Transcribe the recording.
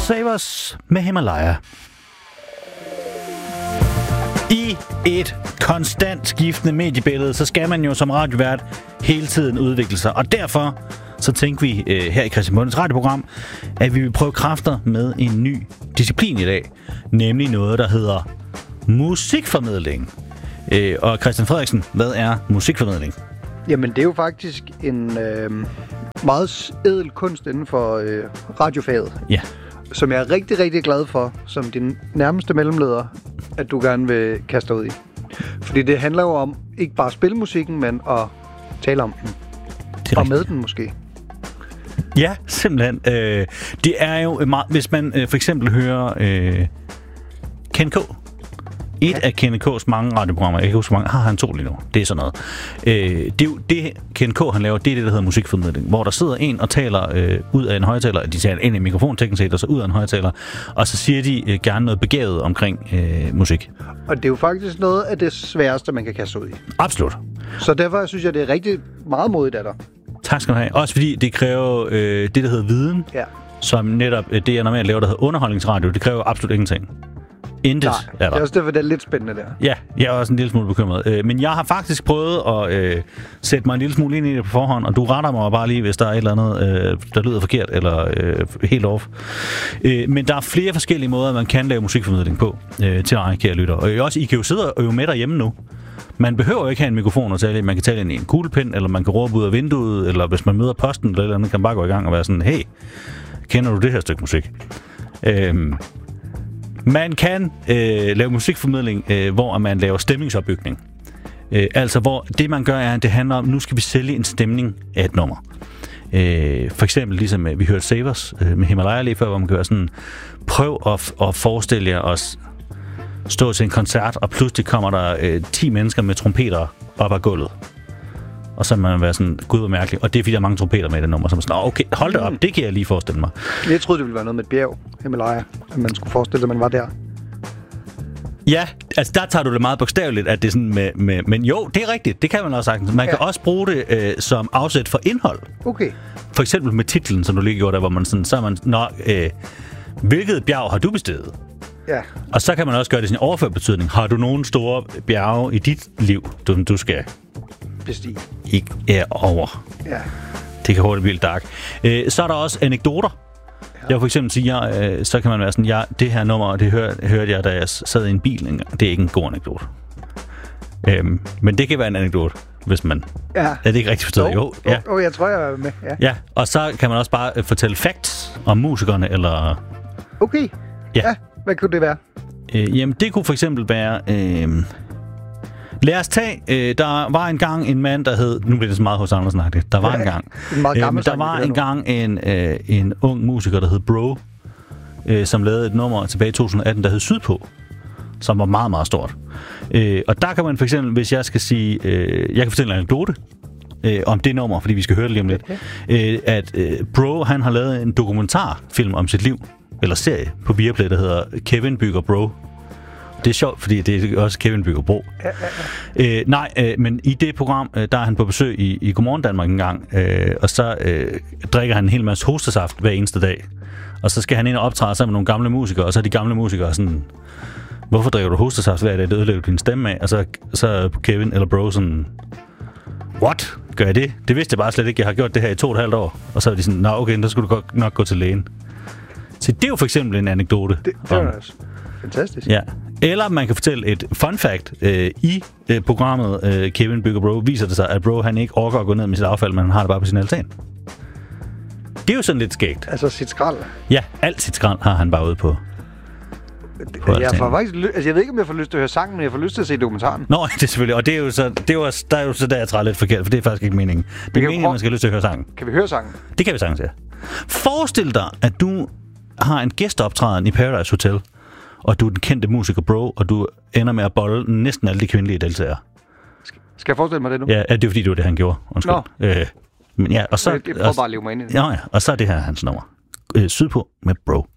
Savers med Himalaya. I et konstant skiftende mediebillede, så skal man jo som radiovært hele tiden udvikle sig. Og derfor så tænkte vi her i Christian Mundens radioprogram, at vi vil prøve kræfter med en ny disciplin i dag. Nemlig noget, der hedder musikformidling. Og Christian Frederiksen, hvad er musikformidling? Jamen, det er jo faktisk en meget ædel kunst inden for radiofaget. Ja. Som jeg er rigtig, rigtig glad for, som din nærmeste mellemleder, at du gerne vil kaste dig ud i. Fordi det handler jo om ikke bare at spille musikken, men at tale om den. Og med den måske. Ja, simpelthen. Det er jo meget, hvis man for eksempel hører Ken K. Af Ken K's mange radioprogrammer, jeg kan huske mange, har han 2 lige nu, det er sådan noget. Det er jo det, Ken K han laver, det er det, der hedder musikformidling, hvor der sidder en og taler ud af en højtaler, de taler ind i mikrofon teknisk set, og så ud af en højtaler, og så siger de gerne noget begavet omkring musik. Og det er jo faktisk noget af det sværeste, man kan kaste ud i. Absolut. Så derfor synes jeg, det er rigtig meget modigt af dig. Tak skal du have. Også fordi det kræver det, der hedder viden, som netop det, jeg normalt laver, der hedder underholdningsradio, det kræver absolut ingenting. Intet er der. Det er også derfor, det er lidt spændende der. Ja, jeg er også en lille smule bekymret. Men jeg har faktisk prøvet at sætte mig en lille smule ind i det på forhånd, og du retter mig bare lige, hvis der er et eller andet, der lyder forkert, eller helt off. Men der er flere forskellige måder, man kan lave musikformidling på til dig, kære lytter. Og også, I kan jo sidde og øve med derhjemme nu. Man behøver jo ikke have en mikrofon at tale i. Man kan tale ind i en kuglepen, eller man kan råbe ud af vinduet, eller hvis man møder posten, eller andet, kan man bare gå i gang og være sådan, hey, kender du det her stykke musik? Man kan lave musikformidling, hvor man laver stemningsopbygning. Altså, hvor det man gør, er, at det handler om, nu skal vi sælge en stemning af et nummer. For eksempel, ligesom vi hørte Savers med Himalaya lige før, hvor man gør sådan, prøv at forestille jer os stå til en koncert, og pludselig kommer der 10 mennesker med trompeter op ad gulvet. Og så man være sådan, gud hvor mærkeligt. Og det er fordi, der er mange trompeter med i det nummer. Så man sådan, okay, hold da op, det kan jeg lige forestille mig. Jeg troede, det ville være noget med et bjerg, Himalaya. At man skulle forestille sig, at man var der. Ja, altså der tager du det meget bogstaveligt, at det er sådan med men jo, det er rigtigt. Det kan man også sagtens. Man kan også bruge det som afsæt for indhold. Okay. For eksempel med titlen, som du lige gjorde der, hvor man sådan, så er man, hvilket bjerg har du besteget? Ja. Og så kan man også gøre det sådan en overført betydning. Har du nogle store bjerge i dit liv, du skal bestige? Ikke over. Ja. Det kan hurtigt blive dark. Så er der også anekdoter. Ja. Jeg for eksempel siger, så kan man være sådan, det her nummer, det hørte jeg, da jeg sad i en bil engang. Det er ikke en god anekdote. Men det kan være en anekdote, hvis man... Ja. Er det ikke rigtigt forstået? Jo. Ja. Jeg tror, jeg er med. Ja, og så kan man også bare fortælle facts om musikerne, eller... Okay. Ja. Hvad kunne det være? Jamen, det kunne for eksempel være... Lad os tage, der var engang en mand, der hed... Nu bliver det så meget hos Andersen. Der var engang... der var engang en ung musiker, der hed Bro, som lavede et nummer tilbage i 2018, der hed Sydpå, som var meget, meget stort. Og der kan man for eksempel, hvis jeg skal sige... jeg kan fortælle en anekdote om det nummer, fordi vi skal høre det lige om lidt. At Bro, han har lavet en dokumentarfilm om sit liv, eller serie på Viaplay, der hedder Kevin bygger Bro. Det er sjovt, fordi det er også Kevin bygger bro. Men i det program, der er han på besøg i Godmorgen Danmark en gang, og så drikker han en hel masse hostesaft hver eneste dag. Og så skal han ind og optræde sammen med nogle gamle musikere, og så er de gamle musikere sådan, hvorfor drikker du hostesaft hver dag? Det ødelægger du din stemme af. Og så Kevin eller Bro sådan, what? Gør jeg det? Det vidste jeg bare slet ikke. Jeg har gjort det her i 2,5 år. Og så er de sådan, nå okay, så skulle du nok gå til lægen. Så det er jo for eksempel en anekdote. Det er også fantastisk. Ja. Eller man kan fortælle et fun fact. I programmet Kevin bygger Bro viser det sig, at Bro han ikke orker at gå ned med sit affald, men han har det bare på sin altan. Det er jo sådan lidt skægt. Altså sit skrald? Ja, alt sit skrald har han bare ude på. Jeg får faktisk jeg ved ikke, om jeg får lyst til at høre sangen, men jeg får lyst til at se dokumentaren. Nå, det er selvfølgelig. Og det er jo så, der er jo så der, jeg træder lidt forkert, for det er faktisk ikke meningen. Det er meningen, at man skal have lyst til at høre sangen. Kan vi høre sangen? Det kan vi sagtens, ja. Forestil dig, at du har en gæsteoptræden i Paradise Hotel, og du er den kendte musiker Bro, og du ender med at bolle næsten alle de kvindelige deltagere. Skal jeg forestille mig det nu? Ja, det er fordi, det var det, han gjorde. Undskyld. Men ja, og så... Jeg prøver bare at leve mig ind i det. Ja, og så er det her hans nummer. Sydpå med Bro.